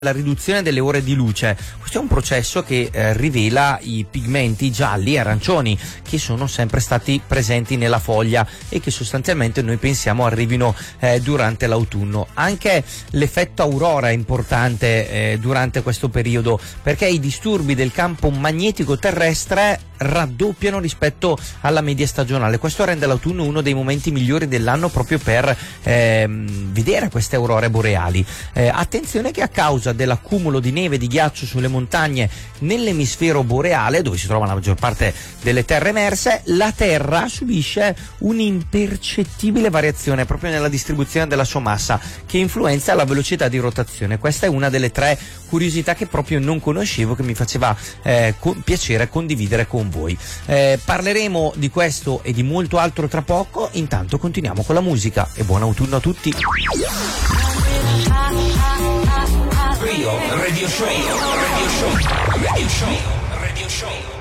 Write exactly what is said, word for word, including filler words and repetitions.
la riduzione delle ore di luce. Questo è un processo che eh, rivela i pigmenti gialli e arancioni che sono sempre stati presenti nella foglia e che sostanzialmente noi pensiamo arrivino eh, durante l'autunno. Anche l'effetto aurora è importante eh, durante questo periodo, perché i disturbi del campo magnetico terrestre raddoppiano rispetto alla media stagionale. Questo rende l'autunno uno dei momenti migliori dell'anno proprio per ehm, vedere queste aurore boreali. Eh, attenzione che a causa dell'accumulo di neve e di ghiaccio sulle montagne nell'emisfero boreale, dove si trova la maggior parte delle terre emerse, la Terra subisce un'impercettibile variazione proprio nella distribuzione della sua massa, che influenza la velocità di rotazione. Questa è una delle tre curiosità che proprio non conoscevo, che mi faceva eh, con piacere condividere con voi. Eh, parleremo di questo e di molto altro tra poco. Intanto continuiamo con la musica e buon autunno a tutti. Radio Show, Radio Show, Radio Show, Radio Show.